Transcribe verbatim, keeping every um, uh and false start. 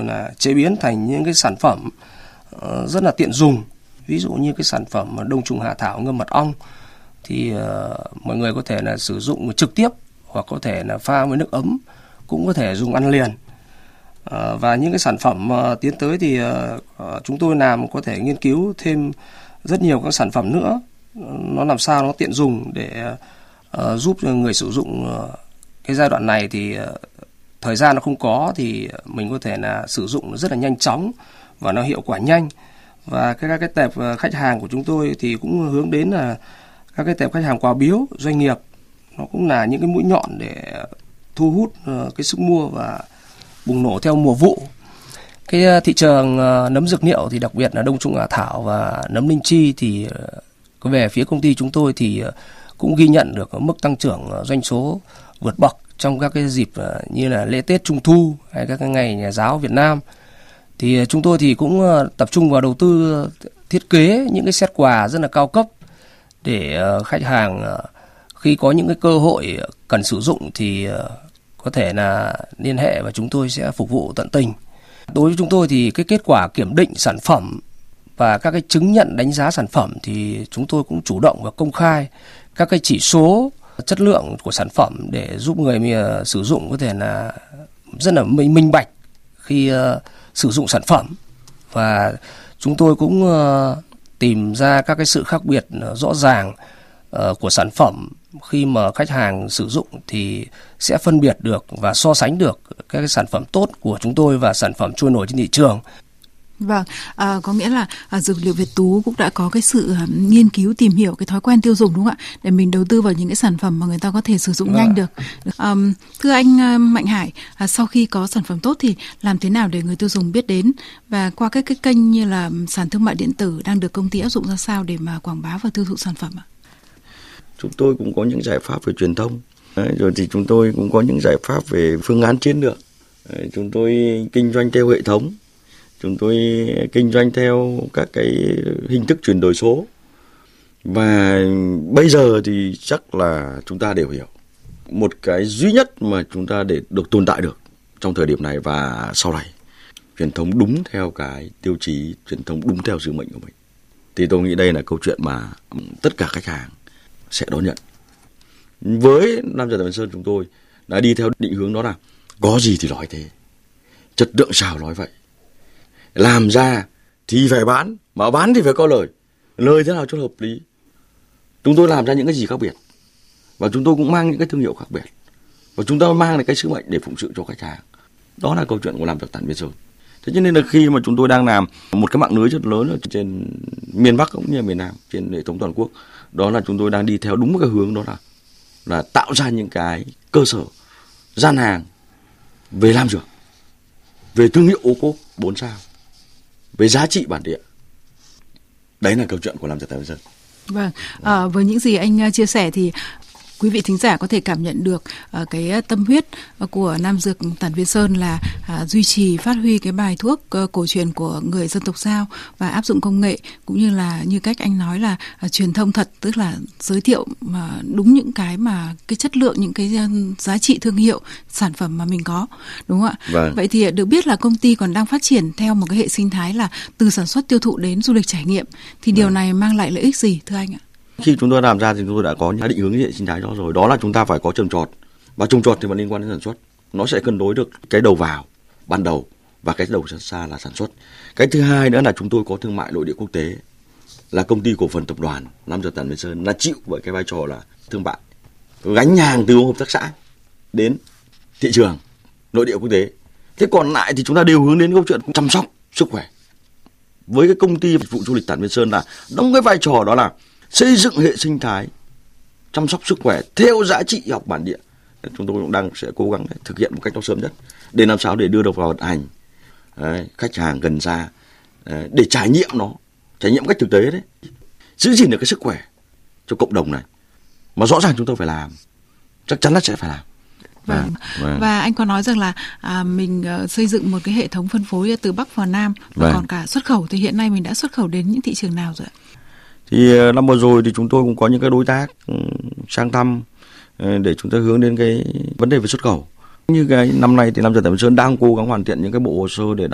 là chế biến thành những cái sản phẩm uh, rất là tiện dùng. Ví dụ như cái sản phẩm đông trùng hạ thảo ngâm mật ong thì uh, mọi người có thể là sử dụng trực tiếp hoặc có thể là pha với nước ấm, cũng có thể dùng ăn liền. Uh, và những cái sản phẩm uh, tiến tới thì uh, uh, chúng tôi làm có thể nghiên cứu thêm rất nhiều các sản phẩm nữa, nó làm sao nó tiện dùng để uh, giúp người sử dụng uh, cái giai đoạn này thì uh, thời gian nó không có thì mình có thể là sử dụng rất là nhanh chóng và nó hiệu quả nhanh. Và các, các cái tệp khách hàng của chúng tôi thì cũng hướng đến là các cái tệp khách hàng quà biếu doanh nghiệp, nó cũng là những cái mũi nhọn để thu hút uh, cái sức mua và bùng nổ theo mùa vụ. Cái thị trường uh, nấm dược liệu thì đặc biệt là đông trùng hạ thảo và nấm linh chi thì uh, về phía công ty chúng tôi thì uh, cũng ghi nhận được mức tăng trưởng uh, doanh số vượt bậc trong các cái dịp uh, như là lễ Tết Trung thu hay các cái ngày nhà giáo Việt Nam. Thì uh, chúng tôi thì cũng uh, tập trung vào đầu tư uh, thiết kế những cái set quà rất là cao cấp để uh, khách hàng uh, khi có những cái cơ hội cần sử dụng thì uh, có thể là liên hệ và chúng tôi sẽ phục vụ tận tình. Đối với chúng tôi thì cái kết quả kiểm định sản phẩm và các cái chứng nhận đánh giá sản phẩm thì chúng tôi cũng chủ động và công khai các cái chỉ số chất lượng của sản phẩm để giúp người sử dụng có thể là rất là minh bạch khi uh, sử dụng sản phẩm. Và chúng tôi cũng uh, tìm ra các cái sự khác biệt rõ ràng uh, của sản phẩm. Khi mà khách hàng sử dụng thì sẽ phân biệt được và so sánh được các cái sản phẩm tốt của chúng tôi và sản phẩm trôi nổi trên thị trường. Vâng, à, có nghĩa là à, Dược liệu Việt Tú cũng đã có cái sự à, nghiên cứu tìm hiểu cái thói quen tiêu dùng, đúng không ạ? Để mình đầu tư vào những cái sản phẩm mà người ta có thể sử dụng à. nhanh được. À, thưa anh à, Mạnh Hải, à, sau khi có sản phẩm tốt thì làm thế nào để người tiêu dùng biết đến, và qua các cái kênh như là sàn thương mại điện tử đang được công ty áp dụng ra sao để mà quảng bá và tiêu thụ sản phẩm ạ? Chúng tôi cũng có những giải pháp về truyền thông, đấy, rồi thì chúng tôi cũng có những giải pháp về phương án chiến lược. Đấy, chúng tôi kinh doanh theo hệ thống, chúng tôi kinh doanh theo các cái hình thức chuyển đổi số. Và bây giờ thì chắc là chúng ta đều hiểu một cái duy nhất mà chúng ta để được tồn tại được trong thời điểm này và sau này, truyền thông đúng theo cái tiêu chí, truyền thông đúng theo sứ mệnh của mình. Thì tôi nghĩ đây là câu chuyện mà tất cả khách hàng sẽ đón nhận. Với năm giờ Tập Văn Sơn chúng tôi đã đi theo định hướng đó là có gì thì nói thế, chất lượng sao nói vậy, làm ra thì phải bán, mà bán thì phải có lời, lời thế nào cho hợp lý. Chúng tôi làm ra những cái gì khác biệt và chúng tôi cũng mang những cái thương hiệu khác biệt và chúng ta mang lại cái sứ mệnh để phụng sự cho khách hàng. Đó là câu chuyện của làm Dược Tản Viên Sơn. Thế cho nên là khi mà chúng tôi đang làm một cái mạng lưới rất lớn ở trên miền Bắc cũng như miền Nam, trên hệ thống toàn quốc, đó là chúng tôi đang đi theo đúng một cái hướng, đó là là tạo ra những cái cơ sở gian hàng về làm dược, về thương hiệu ô cốp bốn sao, về giá trị bản địa. Đấy là câu chuyện của làm Dược Tản Viên Sơn. Vâng, à, với những gì anh chia sẻ thì quý vị thính giả có thể cảm nhận được uh, cái tâm huyết của Nam Dược Tản Viên Sơn là uh, duy trì phát huy cái bài thuốc uh, cổ truyền của người dân tộc Dao và áp dụng công nghệ, cũng như là như cách anh nói là uh, truyền thông thật, tức là giới thiệu mà uh, đúng những cái mà cái chất lượng, những cái uh, giá trị thương hiệu sản phẩm mà mình có, đúng không ạ? Vâng. Vậy thì được biết là công ty còn đang phát triển theo một cái hệ sinh thái là từ sản xuất tiêu thụ đến du lịch trải nghiệm, thì điều vâng. này mang lại lợi ích gì thưa anh ạ? Khi chúng tôi làm ra thì chúng tôi đã có những định hướng hệ sinh thái đó rồi. Đó là chúng ta phải có trồng trọt, và trồng trọt thì vẫn liên quan đến sản xuất. Nó sẽ cân đối được cái đầu vào ban đầu và cái đầu xa là sản xuất. Cái thứ hai nữa là chúng tôi có thương mại nội địa quốc tế, là công ty cổ phần tập đoàn Nam Dược Tản Viên Sơn là chịu với cái vai trò là thương mại, gánh hàng từ hợp tác xã đến thị trường nội địa quốc tế. Thế còn lại thì chúng ta đều hướng đến câu chuyện chăm sóc sức khỏe. Với cái công ty dịch vụ du lịch Tản Viên Sơn là đóng cái vai trò đó là xây dựng hệ sinh thái chăm sóc sức khỏe theo giá trị y học bản địa. Chúng tôi cũng đang sẽ cố gắng thực hiện một cách nó sớm nhất để làm sao để đưa được vào vận hành, đấy, khách hàng gần ra, đấy, để trải nghiệm nó, trải nghiệm cách thực tế đấy, giữ gìn được cái sức khỏe cho cộng đồng này. Mà rõ ràng chúng tôi phải làm, chắc chắn là sẽ phải làm. Vâng. Vâng. Và anh có nói rằng là à, mình uh, xây dựng một cái hệ thống phân phối từ Bắc vào Nam và vâng. còn cả xuất khẩu, thì hiện nay mình đã xuất khẩu đến những thị trường nào rồi ạ? Thì năm vừa rồi thì chúng tôi cũng có những cái đối tác sang thăm để chúng ta hướng đến cái vấn đề về xuất khẩu. Như cái năm nay thì Nam Dược Tản Viên Sơn đang cố gắng hoàn thiện những cái bộ hồ sơ để